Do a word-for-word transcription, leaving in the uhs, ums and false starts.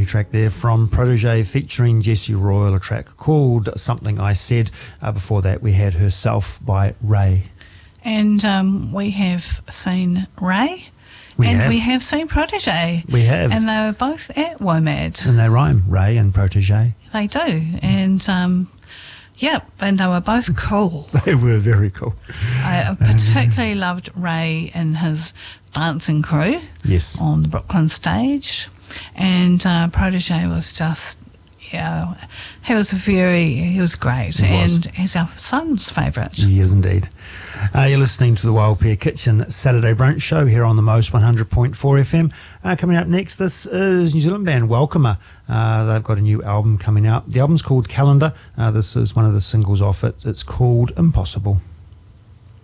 new track there from Protege featuring Jessie Royal, a track called Something I Said. Uh, before that, we had Herself by Ray. And um, we have seen Ray. We and have. we have seen Protege. We have. And they were both at WOMAD. And they rhyme, Ray and Protege. They do. And, um, yeah, and they were both cool. They were very cool. I particularly loved Ray and his dancing crew. Yes. On the Brooklyn stage. And uh, Protege was just, yeah, he was very, he was great. He was. And he's our son's favourite. He is indeed. Uh, you're listening to the Wild Pear Kitchen Saturday Brunch Show here on the Most one hundred point four F M. Uh, coming up next, this is New Zealand band Welcomer. Uh, they've got a new album coming out. The album's called Calendar. Uh, this is one of the singles off it. It's called Impossible.